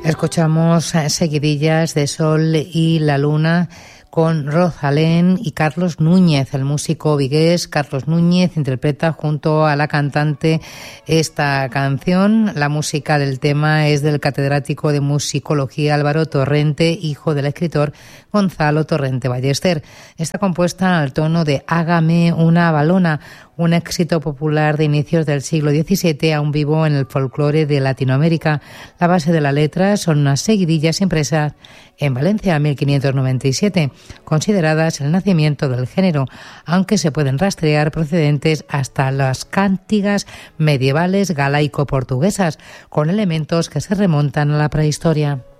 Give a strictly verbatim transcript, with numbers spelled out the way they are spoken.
Escuchamos seguidillas de Sol y la Luna con Rosalén y Carlos Núñez. El músico vigués Carlos Núñez interpreta junto a la cantante esta canción. La música del tema es del catedrático de musicología Álvaro Torrente, hijo del escritor Gonzalo Torrente Ballester. Está compuesta al tono de Hágame una balona, un éxito popular de inicios del siglo diecisiete, aún vivo en el folclore de Latinoamérica. La base de la letra son unas seguidillas impresas en Valencia en mil quinientos noventa y siete, consideradas el nacimiento del género, aunque se pueden rastrear procedentes hasta las cántigas medievales galaico-portuguesas, con elementos que se remontan a la prehistoria.